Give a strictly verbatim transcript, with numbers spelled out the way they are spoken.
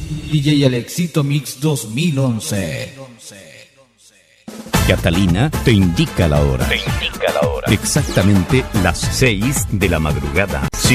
D J Alexito Mix dos mil once. Catalina te indica la hora. Te indica la hora. Exactamente las seis de la madrugada.